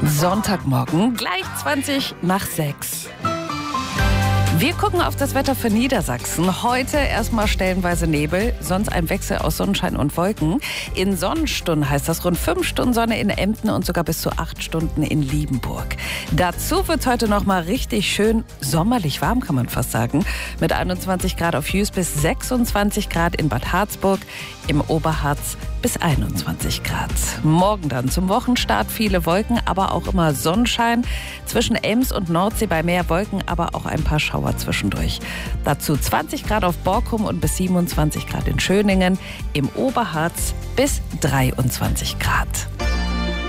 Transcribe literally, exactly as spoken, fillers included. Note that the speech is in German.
Sonntagmorgen, gleich zwanzig nach sechs. Wir gucken auf das Wetter für Niedersachsen. Heute erstmal stellenweise Nebel, sonst ein Wechsel aus Sonnenschein und Wolken. In Sonnenstunden heißt das rund fünf Stunden Sonne in Emden und sogar bis zu acht Stunden in Liebenburg. Dazu wird es heute noch mal richtig schön sommerlich warm, kann man fast sagen. Mit einundzwanzig Grad auf Jüst bis sechsundzwanzig Grad in Bad Harzburg, im Oberharz bis einundzwanzig Grad. Morgen dann zum Wochenstart viele Wolken, aber auch immer Sonnenschein. Zwischen Ems und Nordsee bei mehr Wolken, aber auch ein paar Schauer zwischendurch. Dazu zwanzig Grad auf Borkum und bis siebenundzwanzig Grad in Schöningen. Im Oberharz bis dreiundzwanzig Grad.